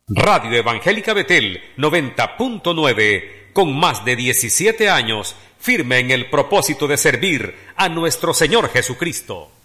Radio Evangélica Betel 90.9, con más de 17 años, firme en el propósito de servir a nuestro Señor Jesucristo.